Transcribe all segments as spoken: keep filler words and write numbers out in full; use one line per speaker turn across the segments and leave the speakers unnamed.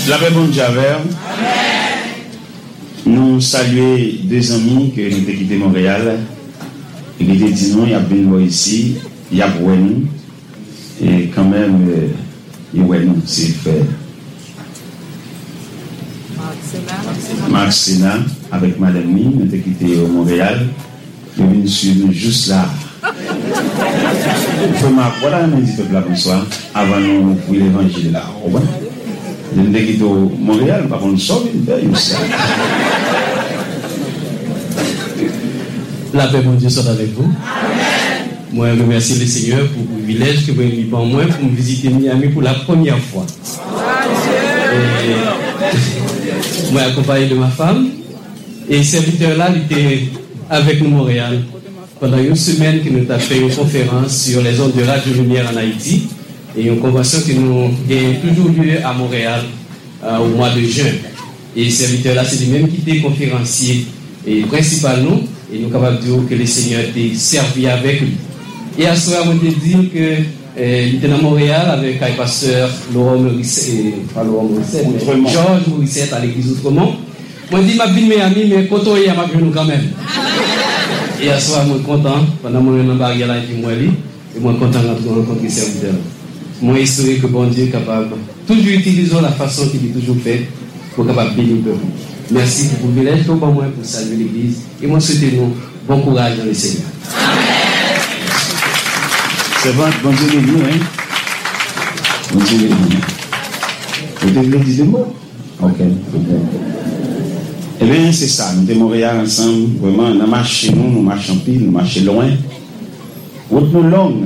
La paix bon Javer. Nous saluons deux amis que nous avons quitté Montréal et qui ont dit non, il y a bien ici, il y a pour nous. Et quand même, il y a nous, c'est fait. Marc Sénat, avec Madame Ni, nous avons quitté Montréal. Nous venons suivre juste là. Il faut m'apprendre, voilà, nous dit peuple là bonsoir, avant nous pour l'évangile là. Je me dis que Montréal, par contre, sauve une paix.
La paix, mon Dieu, soit avec vous. Amen. Moi, je remercie le Seigneur pour le privilège que vous avez mis pour moi pour me visiter Miami pour la première fois. Et, moi, accompagné de ma femme, et ce serviteur-là, il était avec nous, Montréal, pendant une semaine que nous avons fait une conférence sur les ondes de radio lumière en Haïti. Et une convention que nous avons toujours lieu à Montréal euh, au mois de juin. Et ce serviteur-là, c'est lui-même qui était conférencier et principal nous. Et nous sommes capables de dire que le Seigneur était servi avec lui. Et à ce moment, on peut dire que euh, il était à Montréal avec le pasteur Laurent Morissette, pas Laurent Morissette, mais Georges Morissette à l'église Outremont. Moi, je dis, je suis Miami, mais quand on est à ma vie, nous quand même. Et à ce moment, je suis content. Pendant que je suis en barrière là, et moi, je suis content de rencontrer le serviteur. Moi, historique que bon Dieu est capable. Toujours utilisons la façon qu'il est toujours fait pour capable bénir le peuple. Merci pour le privilège pour moi pour saluer l'église. Et moi, souhaitez-nous bon courage dans le Seigneur. Amen.
C'est bon, bon Dieu est venu, hein? Bon Dieu est venu. Vous devez dire des mots? Ok. Eh bien, c'est ça. Nous sommes Montréal ensemble. Vraiment, on a marché, nous, nous marchons pile, nous marchons loin. Route nous longue.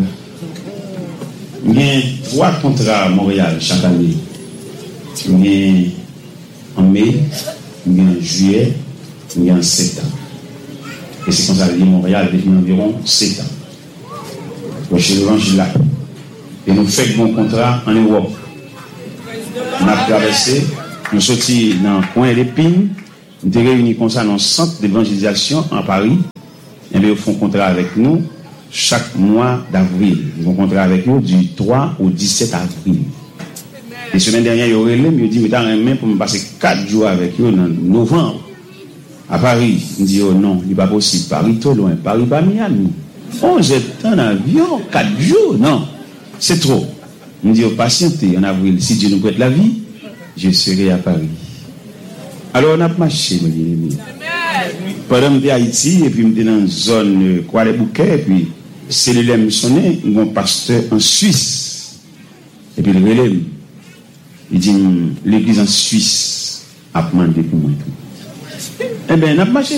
Il y a trois contrats à Montréal chaque année. Il y a en mai, il y a en juillet, il y a en septembre. Et c'est comme ça que Montréal depuis environ sept ans. Donc chez l'évangile là. Et nous faisons mon contrat en Europe. On a traversé, nous sommes sortis dans le coin d'Épine, nous sommes réunis comme ça dans le centre d'évangélisation en Paris. Et bien, ils font contrat avec nous. Chaque mois d'avril. Ils ont contrat avec nous du trois au dix-sept avril. Et semaine dernière, ils ont relé, mais ils ont dit, mais t'as un main pour me passer quatre jours avec eux en novembre. À Paris. Ils ont dit, oh non, il n'est pas possible. Paris, trop loin. Paris, pas Miami. On jette en avion, quatre jours. Non, c'est trop. Ils ont dit, oh, patientez en avril. Si Dieu nous prête la vie, je serai à Paris. Alors, on a marché, mes bien-aimés. Pendant que j'étais à Haïti, et puis j'étais dans une zone quoi les bouquets, et puis cellulaire me sonnait, mon pasteur en Suisse. Et puis le relais, il dit, l'église en Suisse a demandé pour moi. Eh bien, on a marché.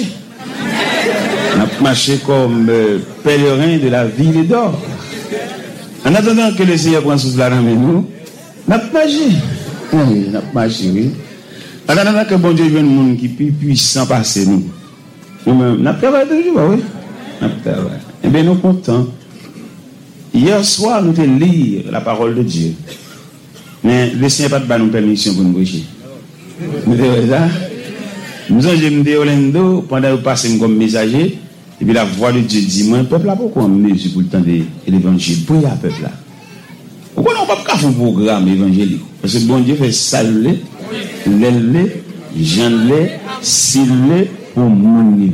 On a marché comme euh, pèlerin de la ville d'or. En attendant que le Seigneur prenne sous la main nous, on a marché. Oui, on a marché, oui. En attendant que bon Dieu vienne un monde qui est plus puissant passer nous. Nous-mêmes, nous travaillons toujours, oui. Nous travaillons. Eh bien, nous sommes contents. Hier soir, nous avons lu la parole de Dieu. Mais le Seigneur n'a pas de permission pour nous prêcher. Nous avons ça. Nous avons dit Orlando, pendant que nous passons comme messager, et puis la voix de Dieu dit, moi, le peuple là, pourquoi on mesure pour le temps de l'évangile? Pour le peuple là. Pourquoi on ne peut pas faire un programme évangélique? Parce que bon Dieu fait saluer, l'élever, j'enlever, s'iller, pour mon niveau.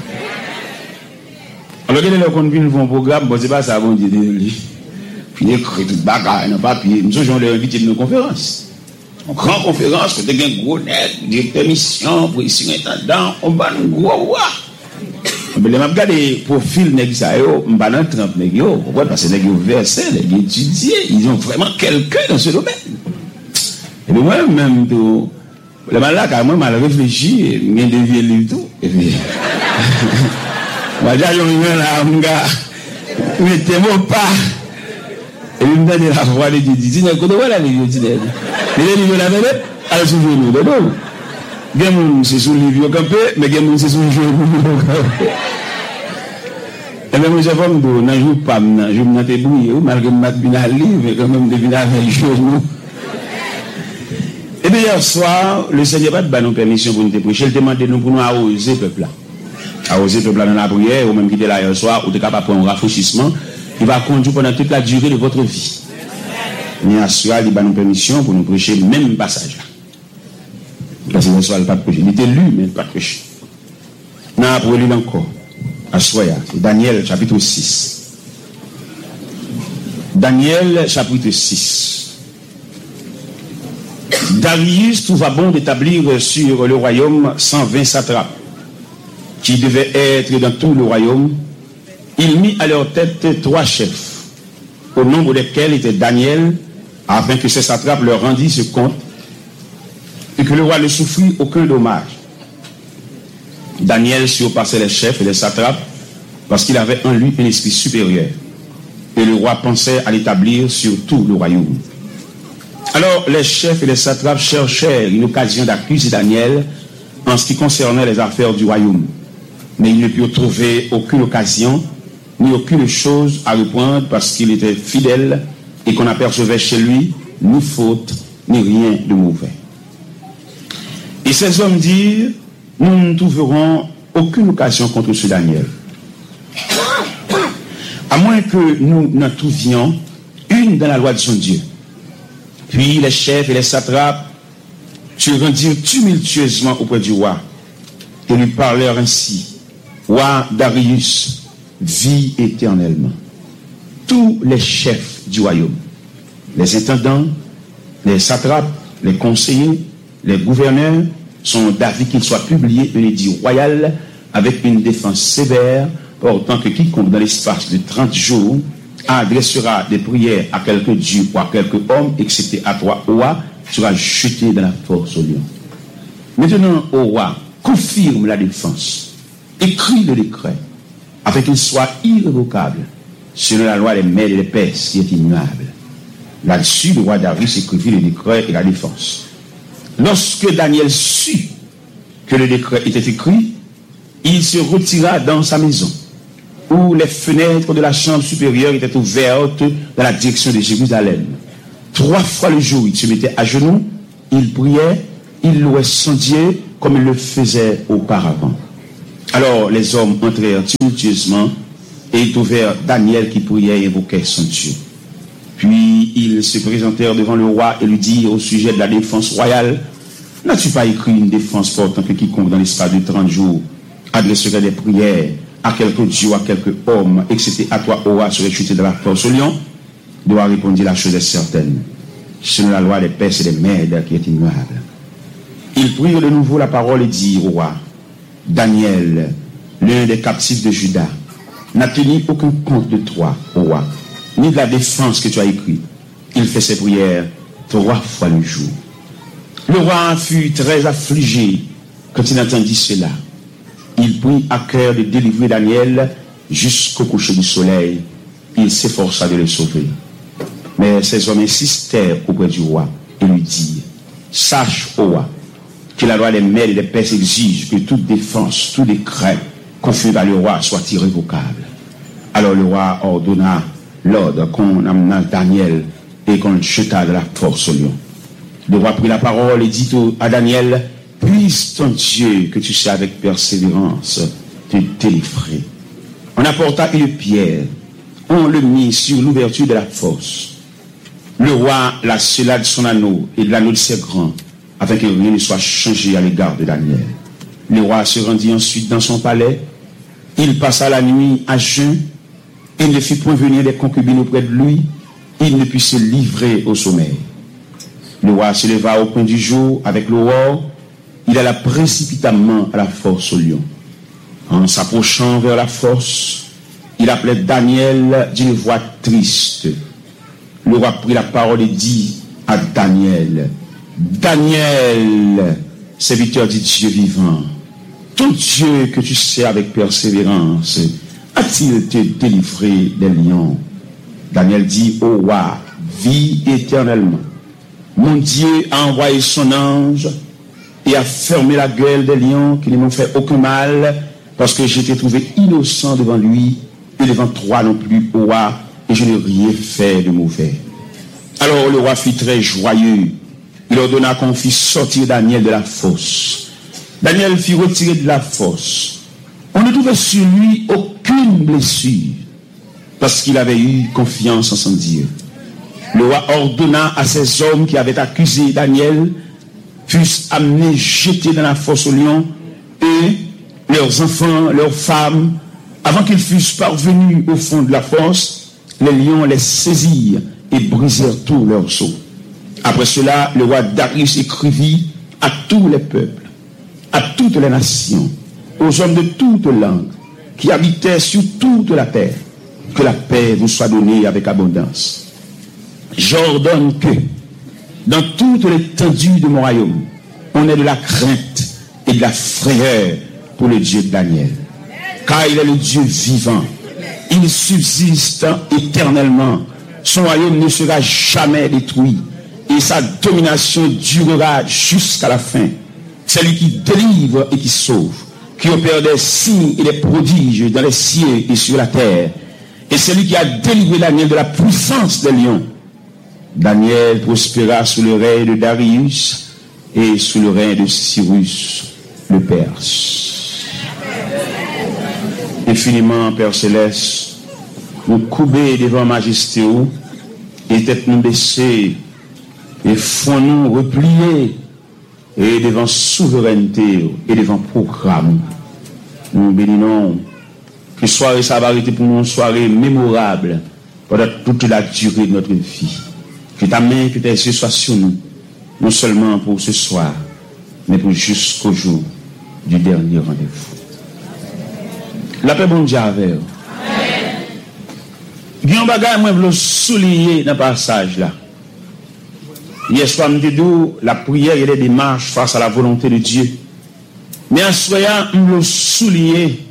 Alors, quand les gens viennent un programme, bon, c'est pas ça, bon Dieu, puis ils écrivent tout bagarre dans le papier. Nous sommes invités de nos conférences. En grande conférence, quand il y a un gros net, directeur mission, président intendant, on va nous gros roi. Mais les gens regardent les profils nèg ça yo, on va dans trente nèg yo, pourquoi parce que nèg yo versé, nèg étudié, ils ont vraiment quelqu'un dans ce domaine. Et moi même tout le mal là quand moi mal réfléchi, bien dévié le tout et puis moi j'ai eu là mon gars. Mettez-moi pas. Et il me donne la voix de Dieu, dit nèg côté voilà les dit nèg. Mais les livres la vedette, alors sur nous de nous. Gen c'est sous livre campé, mais gen c'est sous jeu pour campé. Et même j'ai pas me do, nan jour pas nan, je me te brouiller malgré mat bien livre, mais quand même deviner avec chose nous. Et bien hier soir, le Seigneur pas de nous permission pour nous prêcher, il demande nous pour nous arroser peuple là. Arroser peuple là dans la prière ou même qui était là hier soir, ou de capable prendre un rafraîchissement qui va conduire pendant toute la durée de votre vie. Mais hier soir, il va nous permission pour nous prêcher même passage là. Parce que ce n'est pas de péché. Il était lu, mais pas de péché. Non, pour lire encore. À Soya, c'est Daniel chapitre six. Daniel chapitre six. Darius trouva bon d'établir sur le royaume cent vingt satrapes qui devaient être dans tout le royaume. Il mit à leur tête trois chefs, au nombre desquels était Daniel, afin que ces satrapes leur rendissent compte et que le roi ne souffrit aucun dommage. Daniel surpassait les chefs et les satrapes parce qu'il avait en lui un esprit supérieur. Et le roi pensait à l'établir sur tout le royaume. Alors les chefs et les satrapes cherchèrent une occasion d'accuser Daniel en ce qui concernait les affaires du royaume. Mais ils ne purent trouver aucune occasion ni aucune chose à reprendre parce qu'il était fidèle et qu'on apercevait chez lui ni faute ni rien de mauvais. Et ces hommes dirent, nous ne trouverons aucune occasion contre ce Daniel, à moins que nous n'en trouvions une dans la loi de son Dieu. Puis les chefs et les satrapes se rendirent tumultueusement auprès du roi et lui parlèrent ainsi. Roi Darius, vis éternellement. Tous les chefs du royaume, les intendants, les satrapes, les conseillers, les gouverneurs, sont d'avis qu'il soit publié un édit royal avec une défense sévère, portant que quiconque dans l'espace de trente jours adressera des prières à quelque dieu ou à quelque homme, excepté à toi, roi, sera jeté dans la force au lion. Maintenant, au roi, confirme la défense, écrit le décret, afin qu'il soit irrévocable, selon la loi des Mèdes et des Perses, qui est immuable. Là-dessus, le roi Darius écrivit le décret et la défense. Lorsque Daniel sut que le décret était écrit, il se retira dans sa maison, où les fenêtres de la chambre supérieure étaient ouvertes dans la direction de Jérusalem. Trois fois le jour, il se mettait à genoux, il priait, il louait son Dieu comme il le faisait auparavant. Alors les hommes entrèrent tumultueusement et ils trouvèrent Daniel qui priait et invoquait son Dieu. Puis ils se présentèrent devant le roi et lui dirent au sujet de la défense royale, n'as-tu pas écrit une défense portant que quiconque dans l'espace de trente jours adresserait des prières à quelque dieu ou à quelque homme, excepté à toi, au roi, serait chuté de la force au lion? Le roi répondit, la chose est certaine, selon la loi des Perses et des Mèdes qui est immuable. Ils prirent de nouveau la parole et dirent au roi, Daniel, l'un des captifs de Juda, n'a tenu aucun compte de toi, au roi, ni de la défense que tu as écrite. Il fait ses prières trois fois le jour. Le roi fut très affligé quand il entendit cela. Il prit à cœur de délivrer Daniel jusqu'au coucher du soleil. Il s'efforça de le sauver. Mais ces hommes insistèrent auprès du roi et lui dirent, sache, ô roi, que la loi des Mèdes et des Perses exige que toute défense, tout décret confus par le roi soit irrévocable. Alors le roi ordonna l'ordre qu'on amena Daniel et qu'on le jeta de la force au lion. Le roi prit la parole et dit à Daniel, puisse ton Dieu, que tu sais avec persévérance, te délivrer. On apporta une pierre, on le mit sur l'ouverture de la fosse. Le roi la scella de son anneau et de l'anneau de ses grands, afin que rien ne soit changé à l'égard de Daniel. Le roi se rendit ensuite dans son palais. Il passa la nuit à jeun. Il ne fit point venir des concubines auprès de lui. Il ne put se livrer au sommeil. Le roi se leva au point du jour avec l'aurore. Il alla précipitamment à la force au lion. En s'approchant vers la force, il appelait Daniel d'une voix triste. Le roi prit la parole et dit à Daniel, Daniel, serviteur du Dieu vivant, ton Dieu que tu sais avec persévérance, a-t-il te délivré des lions? Daniel dit, ô roi, vis éternellement. Mon Dieu a envoyé son ange et a fermé la gueule des lions qui ne m'ont fait aucun mal, parce que j'étais trouvé innocent devant lui et devant toi non plus, ô roi, et je n'ai rien fait de mauvais. Alors le roi fut très joyeux. Il ordonna qu'on fît sortir Daniel de la fosse. Daniel fut retiré de la fosse. On ne trouvait sur lui aucune blessure, parce qu'il avait eu confiance en son Dieu. Le roi ordonna à ces hommes qui avaient accusé Daniel, fussent amenés, jetés dans la fosse aux lions, et leurs enfants, leurs femmes, avant qu'ils fussent parvenus au fond de la fosse, les lions les saisirent et brisèrent tous leurs os. Après cela, le roi Darius écrivit à tous les peuples, à toutes les nations, aux hommes de toutes langues, qui habitaient sur toute la terre, que la paix vous soit donnée avec abondance. J'ordonne que, dans toute l'étendue de mon royaume, on ait de la crainte et de la frayeur pour le Dieu de Daniel. Car il est le Dieu vivant. Il subsiste éternellement. Son royaume ne sera jamais détruit. Et sa domination durera jusqu'à la fin. C'est lui qui délivre et qui sauve, qui opère des signes et des prodiges dans les cieux et sur la terre. Et c'est lui qui a délivré Daniel de la puissance des lions. Daniel prospéra sous le règne de Darius et sous le règne de Cyrus le Perse. Infiniment, Père Céleste, nous couper devant majesté et tête nous baisser et fond nous replier et devant souveraineté et devant programme. Nous bénissons que soirée ça va arrêter pour nous une soirée mémorable pendant toute la durée de notre vie. Que ta main, que tes yeux soient sur nous, non seulement pour ce soir, mais pour jusqu'au jour du dernier rendez-vous. La paix bon Dieu avec vous. Il y a un bagage moi je veux souligner dans le passage là. Hier soir, je me dis la prière et les démarches face à la volonté de Dieu. Mais en soyant, je veux souligner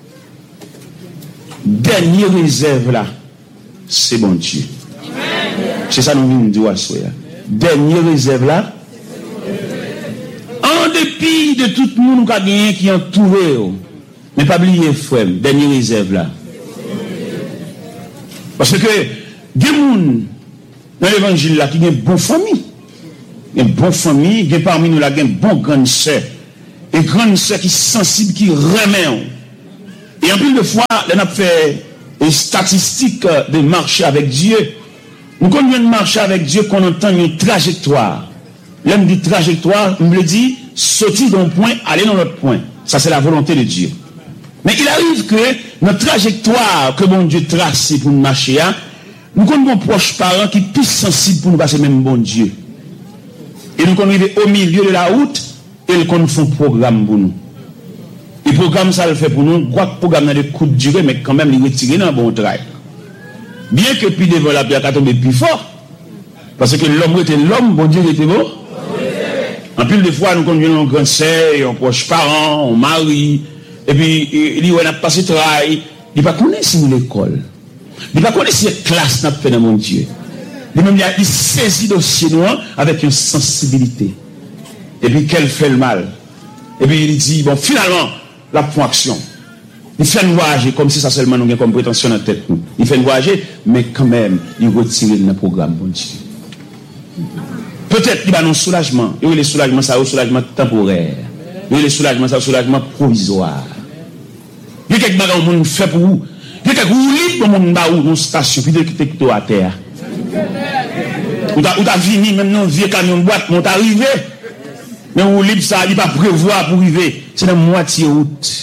dernière réserve là, c'est bon Dieu. C'est ça nous venons de dire à soya. Dernière réserve là, en dépit de tout le monde qui a gagné, qui est entouré, mais pas oublier frère, dernière réserve là. Parce que des gens dans l'évangile là qui ont une bonne famille, une bonne famille, qui parmi nous là une bonne grande sœur, et grande sœur qui sensible, qui remet. Et en plus de fois, on a fait des statistiques de marcher avec Dieu. Nous quand on marcher avec Dieu, qu'on entend une trajectoire. L'homme dit trajectoire, on me dit sortir d'un point, aller dans l'autre point. Ça c'est la volonté de Dieu. Mais il arrive que notre trajectoire que bon Dieu trace pour nous marcher, nous connaissons nos proches parents qui sont plus sensibles pour nous passer même bon Dieu. Et nous connaissons au milieu de la route et ils font un programme pour nous. Et le programme ça le fait pour nous, quoi que le programme a des coups de durée, mais quand même il retire dans un bon travail. Bien que puis devant la pierre tombe plus fort, parce que l'homme était l'homme, bon Dieu était bon. En plus de fois, nous connaissons un grand sœur, un proche parent, un mari, et puis il dit, on a passé travail, il ne pas connaître si l'école, il ne pas connaître si la classe n'a fait dans mon Dieu. Il même il saisit dossier noir avec une sensibilité. Et puis qu'elle fait le mal. Et puis il dit, bon, finalement, la point action. Il fait nous voyager comme si ça seulement nous avons comme prétention dans la tête. Nous. Il fait nous voyager, mais quand même, il retire le programme, bon Dieu. Peut-être qu'il va un soulagement. Et oui, le soulagement, ça a un soulagement temporaire. Et oui, le soulagement, ça a un soulagement provisoire. Il y a quelques bagages que nous fait pour vous. Il y a quelques roulis pour nous dans une station, puis de quitter à terre. Ou t'as fini, même dans vieux camion de boîte, on t'arrivé. Mais vous libre ça, il pas prévoir pour arriver. C'est la moitié route.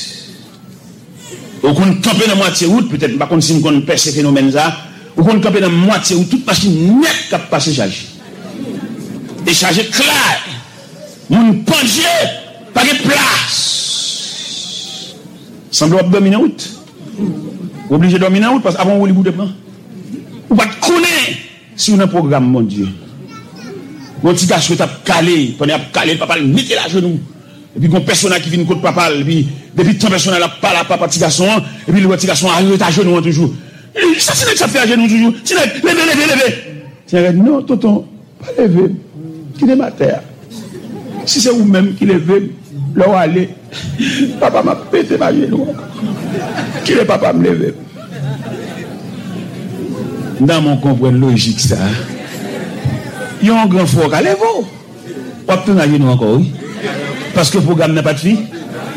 Ou qu'on campe dans la moitié route, peut-être pas comme si on perd ce phénomène là. Ou qu'on campe dans la moitié route, toute machine nette qui a passé chargée. Et chargée clair. Mon pendier, pas de place. Semble dominer la route. Obligé de dominer la route parce qu'avant vous les bout de plan. Ou pas de connaître si on a un programme, mon Dieu. Mon petit gars, je vais calé, pendant que calé, le papa, il met la genou. Et puis, il y a une personne qui vient contre papa, et puis, depuis que personne n'a pas la papa, petit garçon, et puis le petit garçon arrive à genoux toujours. Ça, c'est que ça fait à genoux toujours. C'est levé, levé, levé. C'est non, tonton, pas levé. Qui est ma terre. Si c'est vous-même qui levez, là où aller, papa m'a pété ma genou. Qui est papa me lever? Dans mon comprendre logique, ça. Il y a un grand fort à lever. On peut tenir nous encore, oui. Parce que le programme n'a pas de fille.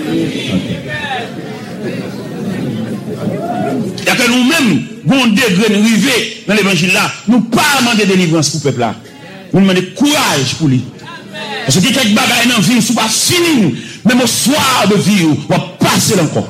Il y a que nous-mêmes, bon degré de river dans l'évangile là, nous pas demander délivrance pour le peuple là. Nous demandons courage pour lui. Parce que quelques bagailles dans la vie, sont pas fini, même au soir de vie, on va passer encore.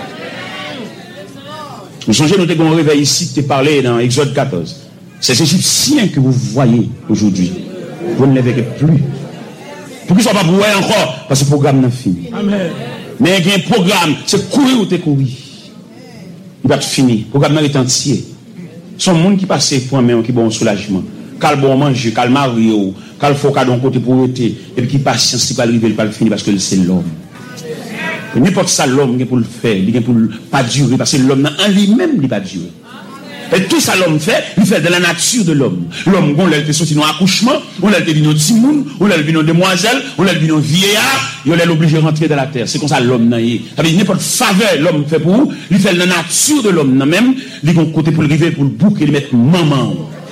Vous songez, nous avons un réveil ici, tu parlé dans Exode quatorze. Ces Égyptiens que vous voyez aujourd'hui, vous ne les verrez plus. Pour qu'ils ne soient pas brouillés encore, parce que le programme n'est fini. Amen. Mais il y a un programme, c'est courir ou te courir. Il va être fini. Le programme est entier. Son monde qui passe pour un meilleur qui bon soulagement. Quand bon manger, quand marié, quand faut qu'à d'un côté pour être, et puis qui patience, qui va arriver, il va le finir parce que c'est l'homme. N'importe ça, l'homme, il pour le faire, il pour pas durer, parce que l'homme en lui-même, il va durer. Et tout ça, l'homme fait, il fait de la nature de l'homme. L'homme, on l'a fait sortir dans l'accouchement, on l'a fait dans Timoun, on l'a fait dans demoiselle, on l'a fait dans vieillard, et on l'a obligé de rentrer dans la terre. C'est comme ça l'homme n'a eu. Avec n'importe faveur, l'homme fait pour vous, il fait de la nature de l'homme, même, il a un côté pour le river, pour le bouc, et le mettre maman.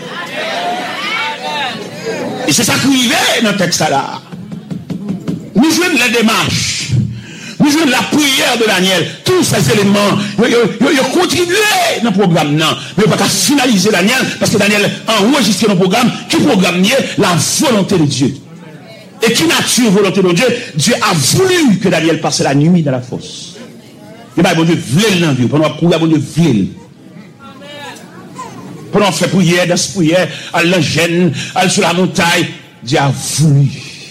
Et c'est ça qui arrive dans le texte là. Nous jouons la démarche. Nous jouons la prière de Daniel. Tous ces éléments, ils ont contribué dans le programme. Non. Mais on ne va pas finaliser Daniel parce que Daniel a enregistré dans le programme qui programme la volonté de Dieu. Et qui nature volonté de Dieu? Dieu a voulu que Daniel passe la nuit dans la fosse. Et bien, bon Dieu voulait dans la vie. Pendant qu'on bon Dieu voulait. Pendant qu'on fait prière, dans ce prière, à la gêne, à sur la montagne, Dieu a voulu.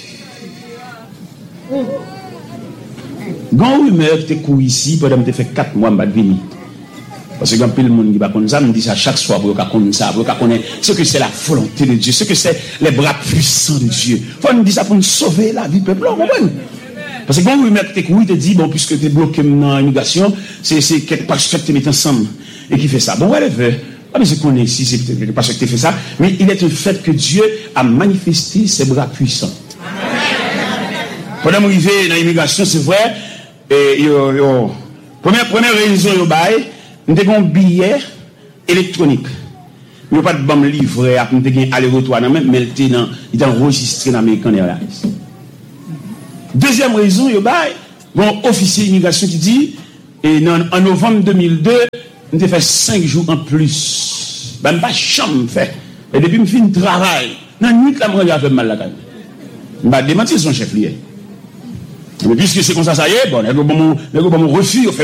Quand rumeur qui te court ici, pendant que tu fait quatre mois, je vais venir. Parce que quand le monde qui va connaître ça, me dit ça chaque soir, pour qu'on connaisse ça, pour qu'on connaisse ce que c'est la volonté de Dieu, ce que c'est les bras puissants de Dieu. Il faut nous dire ça pour nous sauver la vie du peuple. Parce que quand rumeur qui te court, il te dit, bon, puisque tu es bloqué dans l'immigration, c'est quelque part que tu mets ensemble et qui fait ça. Bon, elle veut. Ah, mais je connais ici, c'est peut-être parce que tu fait ça, mais il est un fait que Dieu a manifesté ses bras puissants. Pendant que je suis dans l'immigration, c'est vrai. Et yo, yo. Première, première raison, yo bail, nous avons un billet électronique. Nous n'avons pas de bon livret, nous avons un aller-retour, mais il est enregistré dans l'American Airlines. Deuxième raison, yo bail, bon officier d'immigration qui dit, et en novembre deux mille deux, nous avons fait cinq jours en plus. Ben, pas chambre fait. Et depuis que je finis le travail, dans la nuit, là, je fait mal la canne. Je vais démentir son chef lié. Mais puisque c'est comme ça, ça y est, bon, il y a un refus,